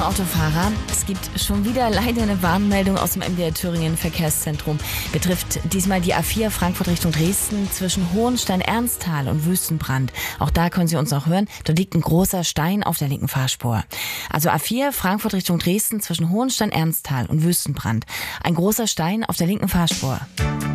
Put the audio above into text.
Autofahrer. Es gibt schon wieder leider eine Warnmeldung aus dem MDR Thüringen Verkehrszentrum. Betrifft diesmal die A4 Frankfurt Richtung Dresden zwischen Hohenstein-Ernsthal und Wüstenbrand. Auch da können Sie uns noch hören. Dort liegt ein großer Stein auf der linken Fahrspur. Also A4 Frankfurt Richtung Dresden zwischen Hohenstein-Ernsthal und Wüstenbrand. Ein großer Stein auf der linken Fahrspur.